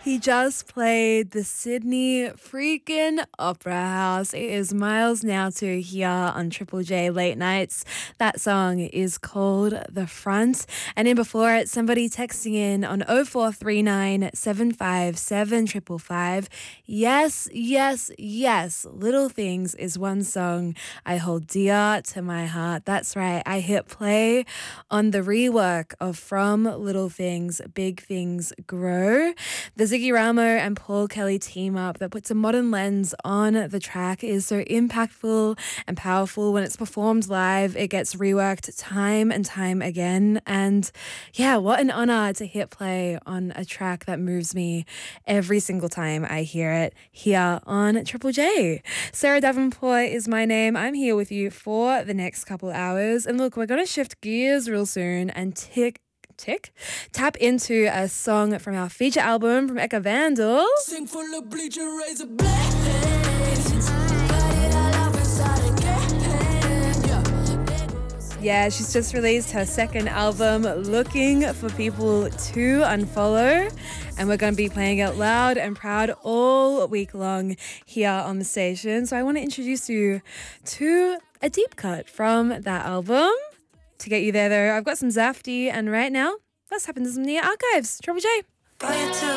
He just played the Sydney freaking Opera House. It is Miles Now to here on Triple J Late Nights. That song is called The Front. And in before it, somebody texting in on 0439 757 555. Yes, yes, yes. Little Things is one song I hold dear to my heart. That's right. I hit play on the rework of From Little Things, Big Things Grow. The Ziggy Ramo and Paul Kelly team up that puts a modern lens on the track is so impactful and powerful. When it's performed live, it gets reworked time and time again. And yeah, what an honor to hit play on a track that moves me every single time I hear it here on Triple J. Sarah Davenport is my name. I'm here with you for the next couple hours. And look, we're going to shift gears real soon and tap into a song from our feature album from Eka Vandal. Sing for the bleacher, razor blades. Yeah, she's just released her second album, Looking for People to Unfollow. And we're going to be playing it loud and proud all week long here on the station. So I want to introduce you to a deep cut from that album. To get you there, though, I've got some Zafty, and right now, let's hop into some Nia Archives. Triple J.